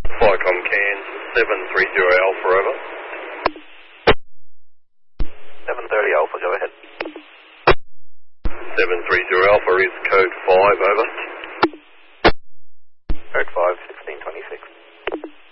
Flycom Cairns 730 Alpha, over. 730 Alpha, go ahead. 730 Alpha is code 5, over.